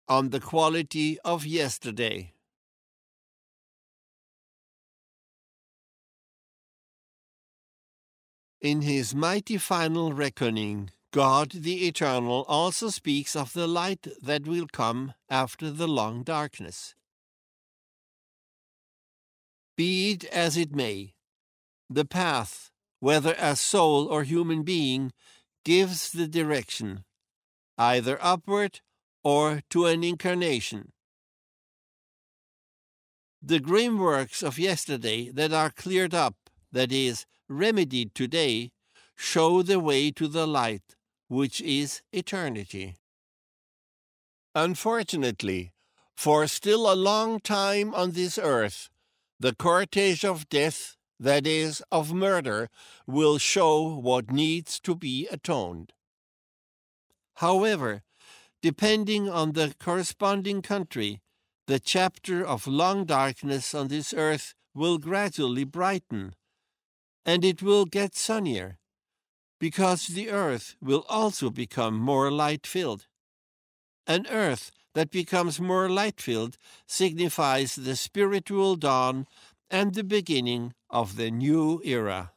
on the quality of yesterday. In his mighty final reckoning, God the Eternal also speaks of the light that will come after the long darkness. Be it as it may, the path, whether as soul or human being, gives the direction, either upward or to an incarnation. The grim works of yesterday that are cleared up, that is, remedied today, show the way to the light, which is eternity. Unfortunately, for still a long time on this earth, the cortege of death, that is, of murder, will show what needs to be atoned. However, depending on the corresponding country, the chapter of long darkness on this earth will gradually brighten, and it will get sunnier, because the earth will also become more light-filled. An earth that becomes more light-filled signifies the spiritual dawn and the beginning of the new era.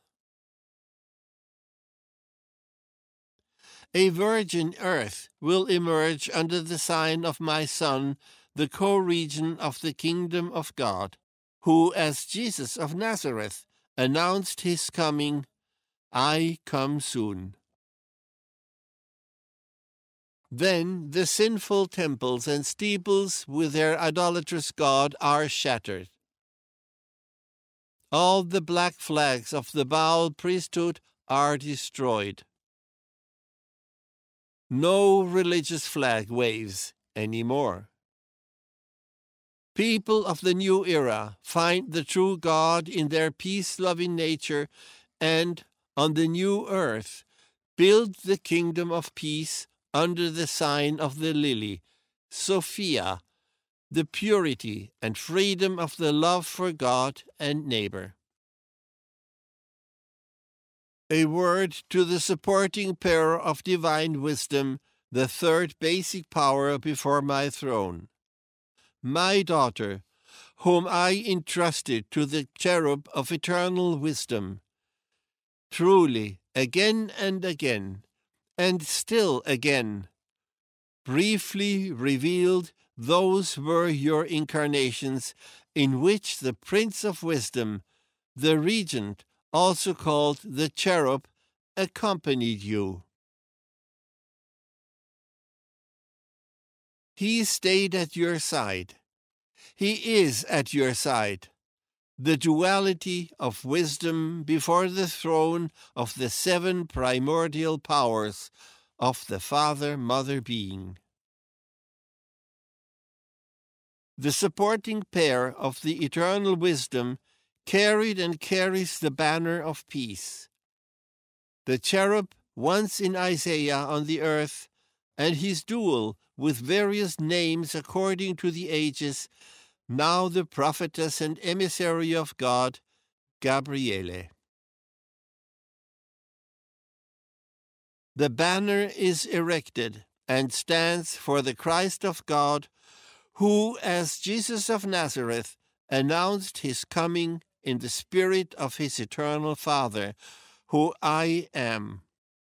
A virgin earth will emerge under the sign of my Son, the co-regent of the kingdom of God, who, as Jesus of Nazareth, announced his coming, "I come soon." Then the sinful temples and steeples with their idolatrous god are shattered. All the black flags of the Baal priesthood are destroyed. No religious flag waves anymore. People of the new era find the true God in their peace-loving nature and, on the new earth, build the kingdom of peace under the sign of the lily, Sophia, the purity and freedom of the love for God and neighbor. A word to the supporting pair of divine wisdom, the third basic power before my throne. My daughter, whom I entrusted to the cherub of eternal wisdom, truly, again and again, and still again, briefly revealed, those were your incarnations in which the Prince of Wisdom, the Regent, also called the cherub, accompanied you. He stayed at your side. He is at your side. The duality of wisdom before the throne of the seven primordial powers of the Father-Mother being. The supporting pair of the eternal wisdom carried and carries the banner of peace. The cherub once in Isaiah on the earth, and his dual with various names according to the ages, now the prophetess and emissary of God, Gabriele. The banner is erected and stands for the Christ of God, who, as Jesus of Nazareth, announced his coming in the spirit of his eternal Father, who I am.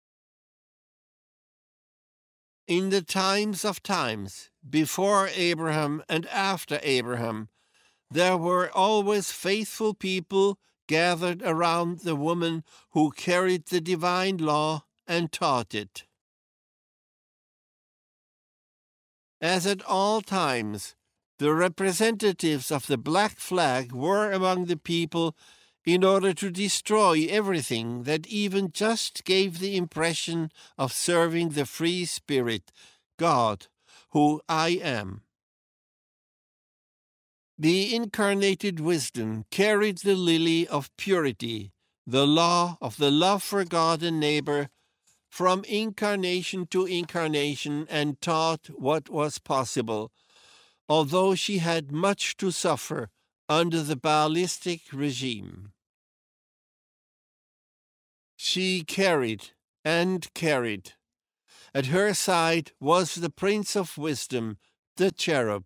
In the times of times, before Abraham and after Abraham, there were always faithful people gathered around the woman who carried the divine law and taught it. As at all times, the representatives of the black flag were among the people in order to destroy everything that even just gave the impression of serving the free spirit, God, who I am. The incarnated wisdom carried the lily of purity, the law of the love for God and neighbor, from incarnation to incarnation, and taught what was possible, although she had much to suffer under the Baalistic regime. She carried and carried. At her side was the Prince of Wisdom, the cherub.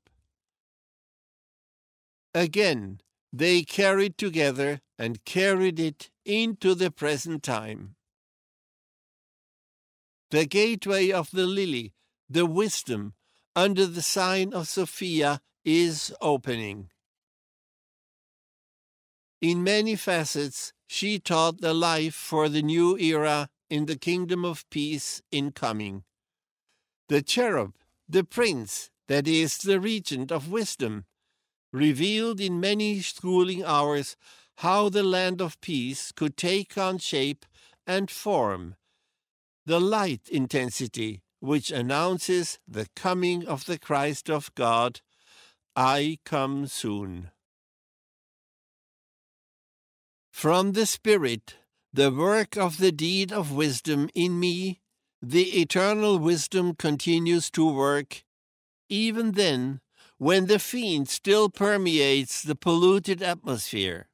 Again, they carried together and carried it into the present time. The gateway of the lily, the wisdom, under the sign of Sophia, is opening. In many facets, she taught the life for the new era in the kingdom of peace incoming. The cherub, the prince, that is, the regent of wisdom, revealed in many schooling hours how the land of peace could take on shape and form, the light intensity which announces the coming of the Christ of God. I come soon. From the Spirit, the work of the deed of wisdom in me, the eternal wisdom continues to work, even then, when the fiend still permeates the polluted atmosphere.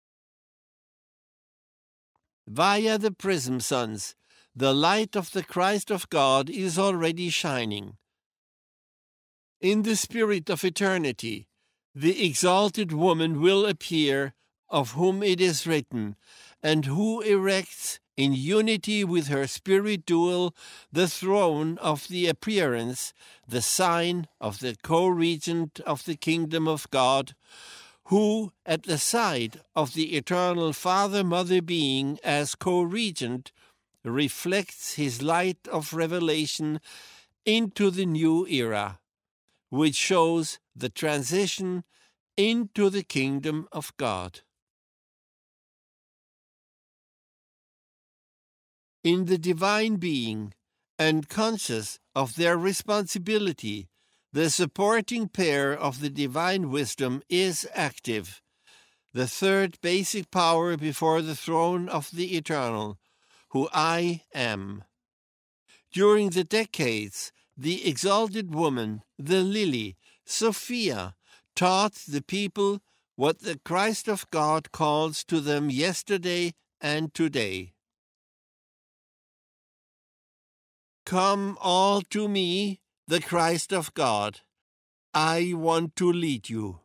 Via the prism suns, the light of the Christ of God is already shining. In the spirit of eternity, the exalted woman will appear, of whom it is written, and who erects in unity with her spirit dual the throne of the appearance, the sign of the co-regent of the kingdom of God, who, at the side of the eternal Father-Mother being as co-regent, reflects his light of revelation into the new era, which shows the transition into the kingdom of God. In the divine being, and conscious of their responsibility, the supporting pair of the divine wisdom is active, the third basic power before the throne of the eternal, who I am. During the decades, the exalted woman, the lily, Sophia, taught the people what the Christ of God calls to them yesterday and today. Come all to me, the Christ of God. I want to lead you.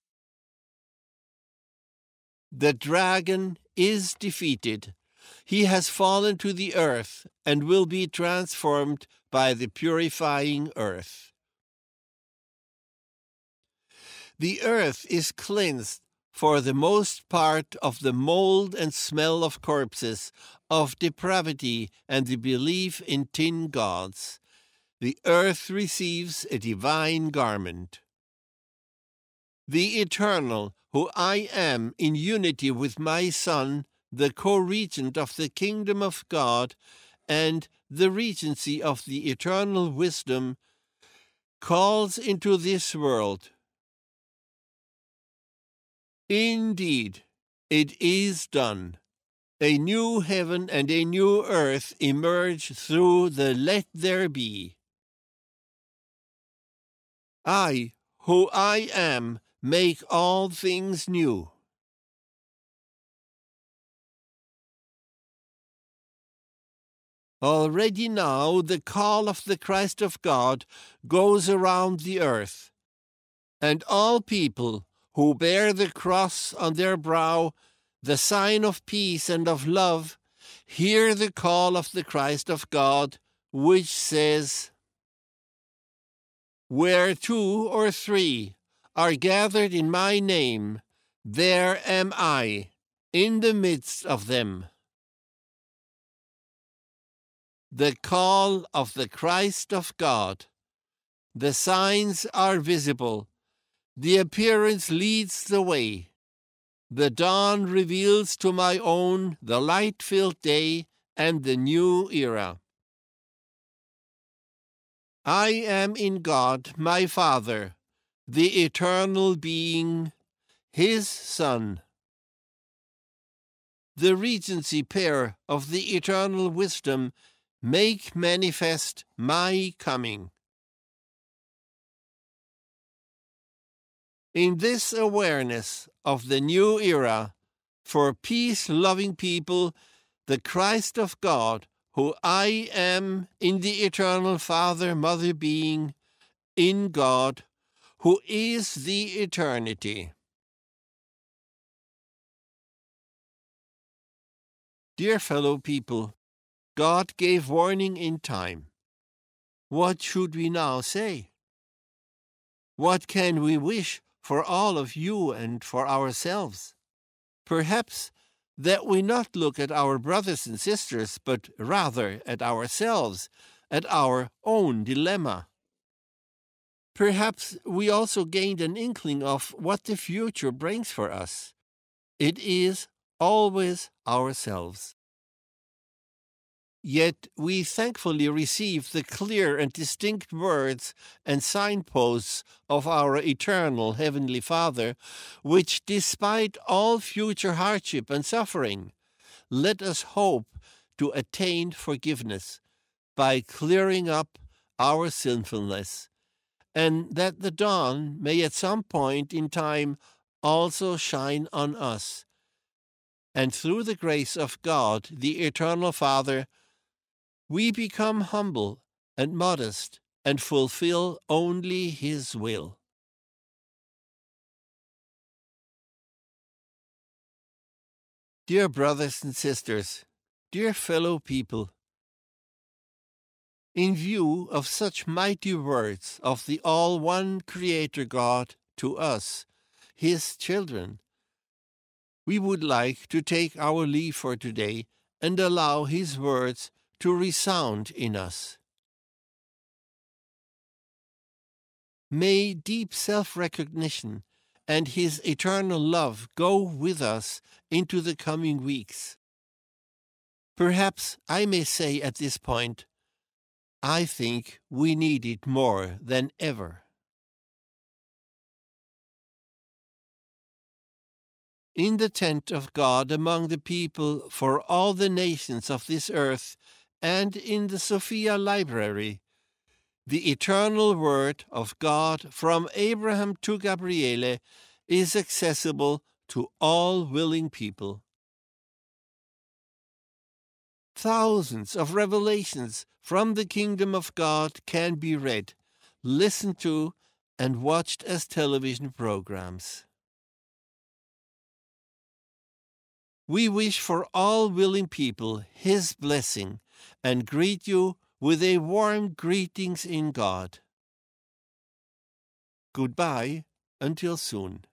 The dragon is defeated. He has fallen to the earth and will be transformed by the purifying earth. The earth is cleansed for the most part of the mold and smell of corpses, of depravity and the belief in tin gods. The earth receives a divine garment. The Eternal, who I am in unity with my Son, the co-regent of the kingdom of God and the regency of the eternal wisdom, calls into this world. Indeed, it is done. A new heaven and a new earth emerge through the let there be. I, who I am, make all things new. Already now the call of the Christ of God goes around the earth, and all people who bear the cross on their brow, the sign of peace and of love, hear the call of the Christ of God, which says, "Where 2 or 3 are gathered in my name, there am I, in the midst of them." The call of the Christ of God. The signs are visible. The appearance leads the way. The dawn reveals to my own the light-filled day and the new era. I am in God, my Father, the eternal being, his Son. The regency pair of the eternal wisdom make manifest my coming. In this awareness of the new era, for peace-loving people, the Christ of God, who I am in the eternal Father-Mother being, in God, who is the eternity. Dear fellow people, God gave warning in time. What should we now say? What can we wish for all of you and for ourselves? Perhaps that we not look at our brothers and sisters, but rather at ourselves, at our own dilemma. Perhaps we also gained an inkling of what the future brings for us. It is always ourselves. Yet we thankfully receive the clear and distinct words and signposts of our eternal Heavenly Father, which, despite all future hardship and suffering, let us hope to attain forgiveness by clearing up our sinfulness, and that the dawn may at some point in time also shine on us. And through the grace of God, the Eternal Father, we become humble and modest and fulfill only His will. Dear brothers and sisters, dear fellow people, in view of such mighty words of the all-one Creator God to us, His children, we would like to take our leave for today and allow His words to resound in us. May deep self-recognition and His eternal love go with us into the coming weeks. Perhaps I may say at this point, I think we need it more than ever. In the tent of God among the people for all the nations of this earth, and in the Sophia Library, the eternal word of God from Abraham to Gabriele is accessible to all willing people. Thousands of revelations from the kingdom of God can be read, listened to, and watched as television programs. We wish for all willing people His blessing and greet you with a warm greetings in God. Goodbye until soon.